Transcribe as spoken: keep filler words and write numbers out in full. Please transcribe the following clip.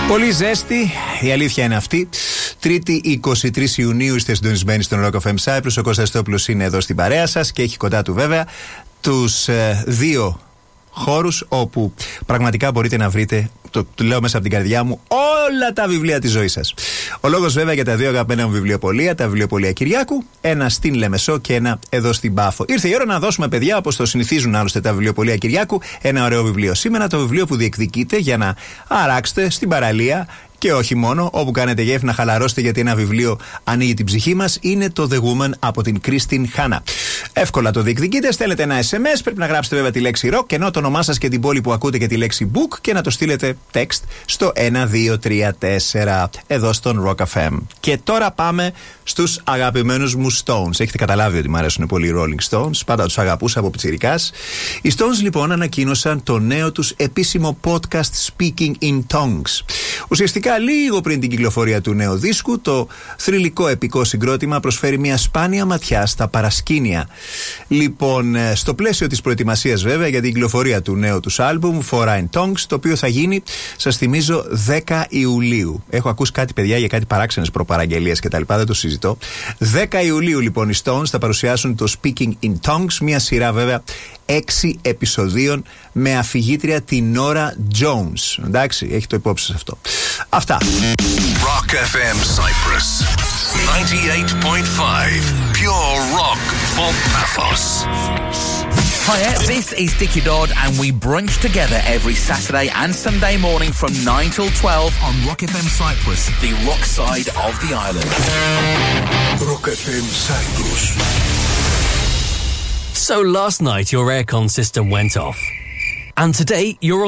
Πολύ ζέστη, η αλήθεια είναι αυτή. Τρίτη είκοσι τρεις Ιουνίου είστε συντονισμένοι στον Rock εφ εμ Cyprus. Ο Κώστας Τόπουλος είναι εδώ στην παρέα σας και έχει κοντά του βέβαια τους ε, δύο χώρους όπου πραγματικά μπορείτε να βρείτε, το, το λέω μέσα από την καρδιά μου, όλα τα βιβλία της ζωής σας. Ο λόγος βέβαια για τα δύο αγαπημένα μου βιβλιοπωλεία, τα βιβλιοπωλεία Κυριάκου, ένα στην Λεμεσό και ένα εδώ στην Πάφο. Ήρθε η ώρα να δώσουμε, παιδιά, όπως το συνηθίζουν άλλωστε τα βιβλιοπωλεία Κυριάκου, ένα ωραίο βιβλίο. Σήμερα το βιβλίο που διεκδικείτε για να αράξετε στην παραλία. Και όχι μόνο, όπου κάνετε γεύση να χαλαρώσετε, γιατί ένα βιβλίο ανοίγει την ψυχή μας, είναι το The Woman από την Κρίστιν Χάνα. Εύκολα το διεκδικείτε, στέλνετε ένα ες εμ ες, πρέπει να γράψετε βέβαια τη λέξη rock, ενώ το όνομά σας και την πόλη που ακούτε και τη λέξη book, και να το στείλετε text στο ένα δύο τρία τέσσερα εδώ στον Rock εφ εμ. Και τώρα πάμε στους αγαπημένους μου Stones. Έχετε καταλάβει ότι μου αρέσουν πολύ οι Rolling Stones, πάντα τους αγαπούσα από πιτσιρικάς. Οι Stones λοιπόν ανακοίνωσαν το νέο τους επίσημο podcast Speaking in Tongues. Ουσιαστικά λίγο πριν την κυκλοφορία του νέου δίσκου, το θρυλικό επικό συγκρότημα προσφέρει μια σπάνια ματιά στα παρασκήνια. Λοιπόν, στο πλαίσιο της προετοιμασίας βέβαια για την κυκλοφορία του νέου τους άλμπουμ Foreign Tongues, το οποίο θα γίνει, σας θυμίζω, δέκα Ιουλίου. Έχω ακούσει κάτι, παιδιά, για κάτι παράξενες προπαραγγελίες κτλ. Δεν το συζητώ. δέκα Ιουλίου λοιπόν οι Stones θα παρουσιάσουν το Speaking in Tongues, μια σειρά βέβαια έξι επεισοδίων με αφηγήτρια την Nora Jones. Εντάξει, έχει το υπόψη σας αυτό. Αυτά. Rock εφ εμ Cyprus ninety-eight point five. Pure rock for Paphos. Hiya, this is Dickie Dodd and we brunch together every Saturday and Sunday morning from nine till twelve on Rock εφ εμ Cyprus, the rock side of the island. Rock εφ εμ Cyprus. So last night your aircon system went off. And today you're